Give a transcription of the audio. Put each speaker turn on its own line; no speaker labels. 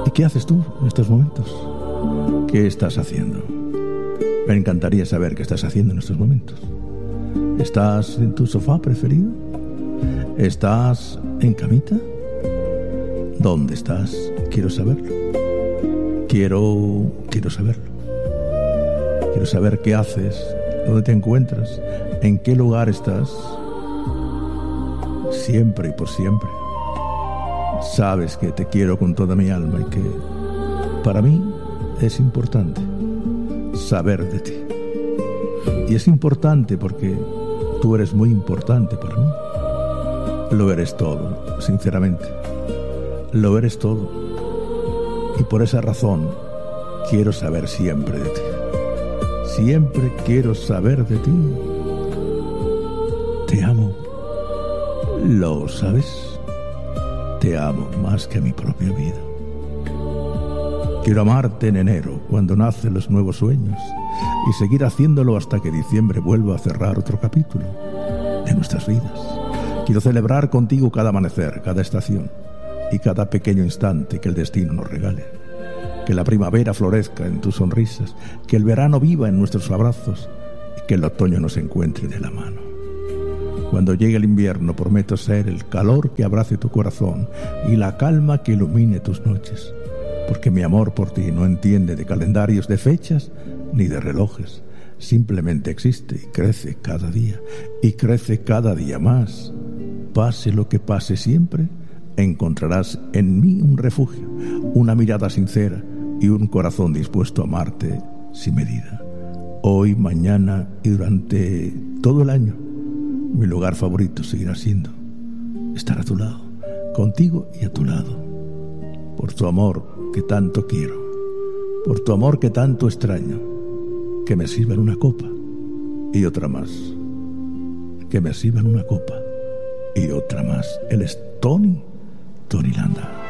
¿Y qué haces tú en estos momentos? ¿Qué estás haciendo? Me encantaría saber qué estás haciendo en estos momentos. ¿Estás en tu sofá preferido? ¿Estás en camita? ¿Dónde estás? Quiero saberlo. Quiero saberlo. Quiero saber qué haces, dónde te encuentras, en qué lugar estás. Siempre y por siempre. Sabes que te quiero con toda mi alma y que para mí es importante saber de ti. Y es importante porque tú eres muy importante para mí. Lo eres todo, sinceramente. Lo eres todo. Y por esa razón quiero saber siempre de ti. Siempre quiero saber de ti. Te amo. ¿Lo sabes? Te amo más que a mi propia vida. Quiero amarte en enero, cuando nacen los nuevos sueños, y seguir haciéndolo hasta que diciembre vuelva a cerrar otro capítulo de nuestras vidas. Quiero celebrar contigo cada amanecer, cada estación y cada pequeño instante que el destino nos regale. Que la primavera florezca en tus sonrisas, que el verano viva en nuestros abrazos y que el otoño nos encuentre de la mano. Cuando llegue el invierno prometo ser el calor que abrace tu corazón y la calma que ilumine tus noches, porque mi amor por ti no entiende de calendarios, de fechas ni de relojes. Simplemente existe y crece cada día, y crece cada día más. Pase lo que pase siempre, encontrarás en mí un refugio, una mirada sincera y un corazón dispuesto a amarte sin medida. Hoy, mañana y durante todo el año, mi lugar favorito seguirá siendo estar a tu lado, contigo y a tu lado. Por tu amor que tanto quiero, por tu amor que tanto extraño, que me sirvan una copa y otra más. Que me sirvan una copa y otra más. Él es Tony Landa.